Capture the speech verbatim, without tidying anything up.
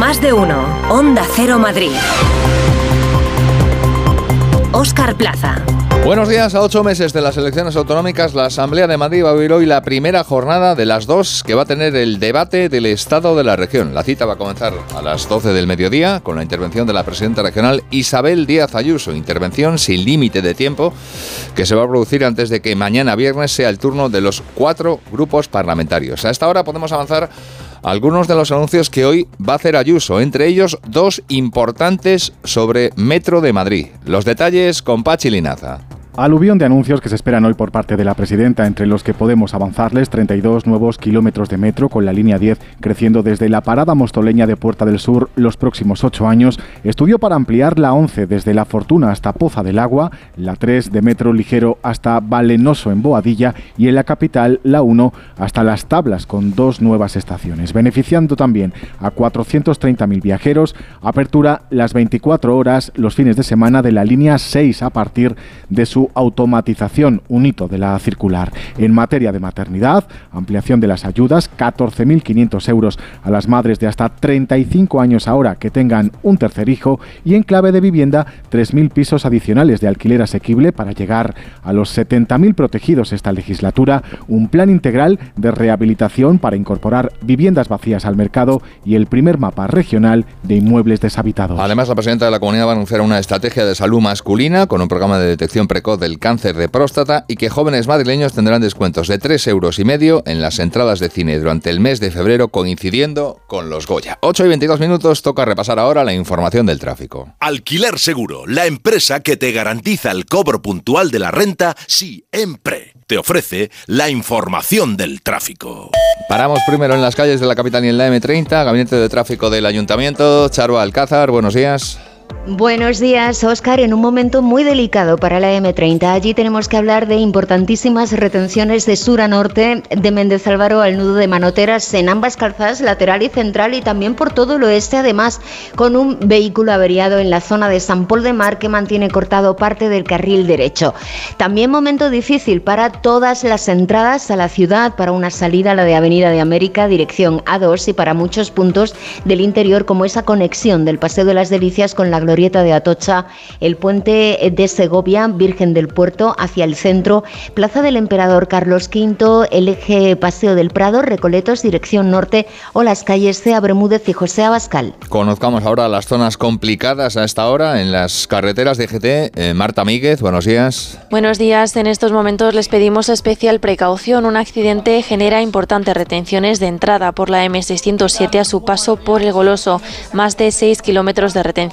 Más de uno. Onda Cero Madrid. Óscar Plaza. Buenos días. A ocho meses de las elecciones autonómicas, la Asamblea de Madrid va a abrir hoy la primera jornada de las dos que va a tener el debate del estado de la región. La cita va a comenzar a las doce del mediodía con la intervención de la presidenta regional Isabel Díaz Ayuso. Intervención sin límite de tiempo que se va a producir antes de que mañana viernes sea el turno de los cuatro grupos parlamentarios. A esta hora podemos avanzar algunos de los anuncios que hoy va a hacer Ayuso, entre ellos dos importantes sobre Metro de Madrid. Los detalles con Pachi Linaza. Aluvión de anuncios que se esperan hoy por parte de la presidenta, entre los que podemos avanzarles treinta y dos nuevos kilómetros de metro con la línea diez creciendo desde la parada mostoleña de Puerta del Sur los próximos ocho años, estudio para ampliar la once desde La Fortuna hasta Poza del Agua, la tres de metro ligero hasta Valenoso en Boadilla y en la capital la uno hasta Las Tablas con dos nuevas estaciones, beneficiando también a cuatrocientos treinta mil viajeros. Apertura las veinticuatro horas los fines de semana de la línea seis a partir de su automatización, un hito de la circular. En materia de maternidad, ampliación de las ayudas, catorce mil quinientos euros a las madres de hasta treinta y cinco años ahora que tengan un tercer hijo, y en clave de vivienda, tres mil pisos adicionales de alquiler asequible para llegar a los setenta mil protegidos esta legislatura, un plan integral de rehabilitación para incorporar viviendas vacías al mercado y el primer mapa regional de inmuebles deshabitados. Además, la presidenta de la comunidad va a anunciar una estrategia de salud masculina con un programa de detección precoz del cáncer de próstata y que jóvenes madrileños tendrán descuentos de tres euros y medio en las entradas de cine durante el mes de febrero, coincidiendo con los Goya. ocho y veintidós minutos, toca repasar ahora la información del tráfico. Alquiler Seguro, la empresa que te garantiza el cobro puntual de la renta siempre. Te ofrece la información del tráfico. Paramos primero en las calles de la capital y en la eme treinta, Gabinete de Tráfico del Ayuntamiento. Charo Alcázar, buenos días. Buenos días, Óscar. En un momento muy delicado para la eme treinta. Allí tenemos que hablar de importantísimas retenciones de sur a norte, de Méndez Álvaro al nudo de Manoteras, en ambas calzadas, lateral y central, y también por todo el oeste, además, con un vehículo averiado en la zona de San Pol de Mar que mantiene cortado parte del carril derecho. También momento difícil para todas las entradas a la ciudad, para una salida a la de Avenida de América, dirección A dos, y para muchos puntos del interior, como esa conexión del Paseo de las Delicias con la Glorieta de Atocha, el puente de Segovia, Virgen del Puerto hacia el centro, Plaza del Emperador Carlos quinto, el eje Paseo del Prado, Recoletos, dirección norte, o las calles Cea Bermúdez y José Abascal. Conozcamos ahora las zonas complicadas a esta hora en las carreteras de G T. Eh, Marta Míguez, buenos días. Buenos días. En estos momentos les pedimos especial precaución. Un accidente genera importantes retenciones de entrada por la eme seiscientos siete a su paso por El Goloso. Más de seis kilómetros de retención